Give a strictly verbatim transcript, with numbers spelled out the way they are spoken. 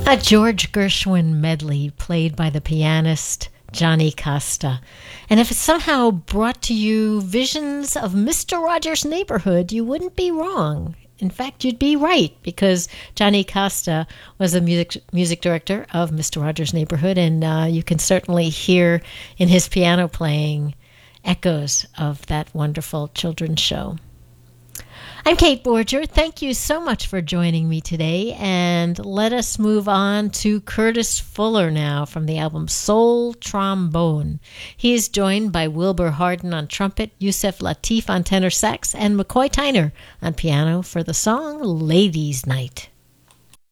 A George Gershwin medley played by the pianist Johnny Costa. And if it somehow brought to you visions of Mister Rogers' Neighborhood, you wouldn't be wrong. In fact, you'd be right, because Johnny Costa was the music music director of Mister Rogers' Neighborhood, and uh, you can certainly hear in his piano playing echoes of that wonderful children's show. I'm Kate Borger. Thank you so much for joining me today, and let us move on to Curtis Fuller now from the album Soul Trombone. He is joined by Wilbur Harden on trumpet, Yusef Lateef on tenor sax, and McCoy Tyner on piano for the song Ladies' Night.